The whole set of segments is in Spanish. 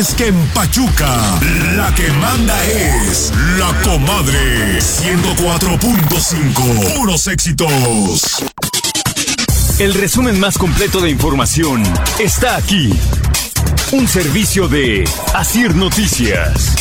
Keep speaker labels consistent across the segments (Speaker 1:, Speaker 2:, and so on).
Speaker 1: Es que en Pachuca, la que manda es la comadre 104.5. Puros éxitos.
Speaker 2: El resumen más completo de información está aquí. Un servicio de Asir Noticias.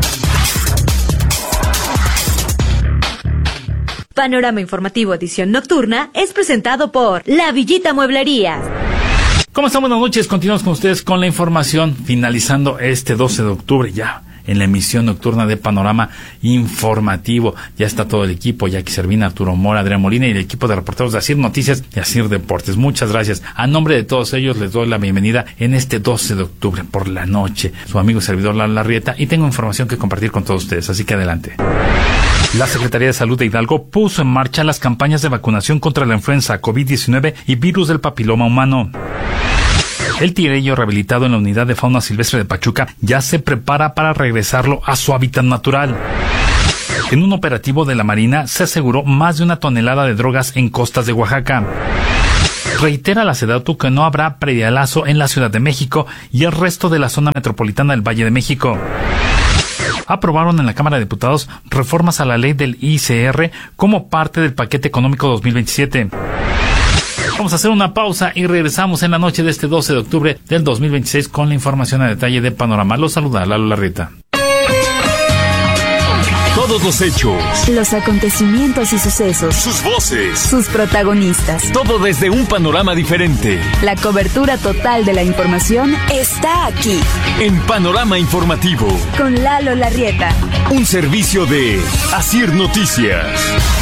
Speaker 3: Panorama Informativo Edición Nocturna es presentado por La Villita Mueblería.
Speaker 4: ¿Cómo están? Buenas noches. Continuamos con ustedes con la información, finalizando este 12 de octubre ya en la emisión nocturna de Panorama Informativo. Ya está todo el equipo, Jackie Servina, Arturo Mora, Adrián Molina y el equipo de reporteros de Asir Noticias y Asir Deportes. Muchas gracias. A nombre de todos ellos les doy la bienvenida en este 12 de octubre por la noche. Su amigo y servidor Lalo Larrieta, y tengo información que compartir con todos ustedes, así que adelante. La Secretaría de Salud de Hidalgo puso en marcha las campañas de vacunación contra la influenza COVID-19 y virus del papiloma humano. El tigrillo rehabilitado en la unidad de fauna silvestre de Pachuca ya se prepara para regresarlo a su hábitat natural. En un operativo de la Marina se aseguró más de 1 tonelada de drogas en costas de Oaxaca. Reitera la SEDATU que no habrá predialazo en la Ciudad de México y el resto de la zona metropolitana del Valle de México. Aprobaron en la Cámara de Diputados reformas a la ley del ICR como parte del paquete económico 2027. Vamos a hacer una pausa y regresamos en la noche de este 12 de octubre del 2026 con la información a detalle de Panorama. Los saluda Lalo Larrieta.
Speaker 2: Todos los hechos,
Speaker 3: los acontecimientos y sucesos,
Speaker 2: sus voces,
Speaker 3: sus protagonistas.
Speaker 2: Todo desde un panorama diferente.
Speaker 3: La cobertura total de la información está aquí.
Speaker 2: En Panorama Informativo.
Speaker 3: Con Lalo Larrieta.
Speaker 2: Un servicio de Asir Noticias.